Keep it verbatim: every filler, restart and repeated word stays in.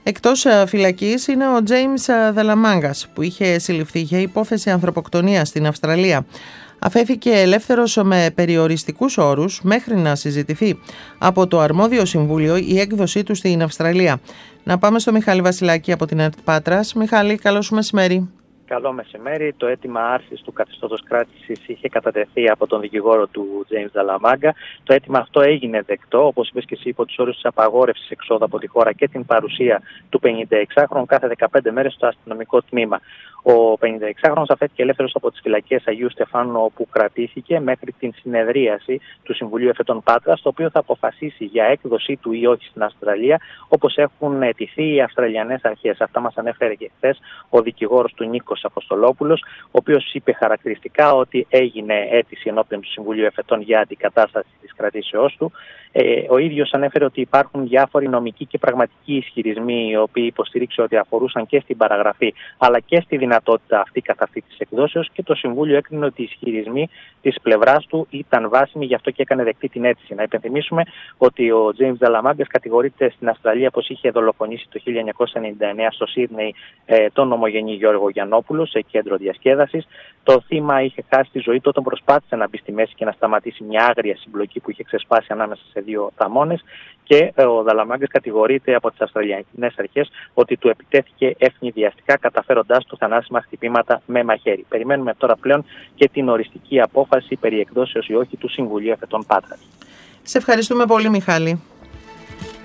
Εκτός φυλακής είναι ο James Delamangas, που είχε συλληφθεί για υπόθεση ανθρωποκτονίας στην Αυστραλία. Αφέθηκε ελεύθερος με περιοριστικούς όρους μέχρι να συζητηθεί από το αρμόδιο συμβούλιο η έκδοσή του στην Αυστραλία. Να πάμε στο Μιχάλη Βασιλάκη από την ΕΡΤ Πάτρας. Μιχάλη, καλό σου μεσημέρι. Καλό μεσημέρι. Το αίτημα άρσης του καθεστώτος κράτησης είχε κατατεθεί από τον δικηγόρο του James Delamangas. Το αίτημα αυτό έγινε δεκτό, όπως είπες και εσύ, υπό τους όρους της απαγόρευσης εξόδου από τη χώρα και την παρουσία του πενηνταεξάχρονου κάθε δεκαπέντε μέρες στο αστυνομικό τμήμα. Ο πενηνταεξάχρονος αφέθηκε ελεύθερος από τις φυλακές Αγίου Στεφάνου, όπου κρατήθηκε μέχρι την συνεδρίαση του Συμβουλίου Εφετών Πάτρας, το οποίο θα αποφασίσει για έκδοσή του ή όχι στην Αυστραλία, όπως έχουν αιτηθεί οι Αυστραλιανές αρχές. Αυτά μας ανέφερε και χθες ο δικηγόρος του Νίκος Αποστολόπουλος, ο οποίος είπε χαρακτηριστικά ότι έγινε αίτηση ενώπιον του Συμβουλίου Εφετών για αντικατάσταση της κρατήσεώς του. Ε, ο ίδιος ανέφερε ότι υπάρχουν διάφοροι νομικοί και πραγματικοί ισχυρισμοί, οι οποίοι υποστήριξε ότι αφορούσαν και στην παραγραφή αλλά και στη δυνατότητα αυτή καθ' αυτή της εκδόσεως, και το Συμβούλιο έκρινε ότι οι ισχυρισμοί της πλευράς του ήταν βάσιμοι, γι' αυτό και έκανε δεκτή την αίτηση. Να υπενθυμίσουμε ότι ο James Delamangas κατηγορείται στην Αυστραλία πως είχε δολοφονήσει το χίλια εννιακόσια ενενήντα εννέα στο Σίδνεϊ ε, τον ομογενή Γιώργο Γιαννόπουλο σε κέντρο διασκέδασης. Το θύμα είχε χάσει τη ζωή του όταν προσπάθησε να μπει στη μέση και να σταματήσει μια άγρια συμπλοκή που είχε ξεσπάσει ανάμεσα σε δύο θαμώνες, και ο Delamangas κατηγορείται από τις Αυστραλιανές αρχές ότι του επιτέθηκε ευνηδιαστικά, καταφέροντάς του θανάσιμα χτυπήματα με μαχαίρι. Περιμένουμε τώρα πλέον και την οριστική απόφαση περί εκδόσεως ή όχι του Συμβουλίου Εφετών Πάτρας. Σε ευχαριστούμε πολύ, Μιχάλη.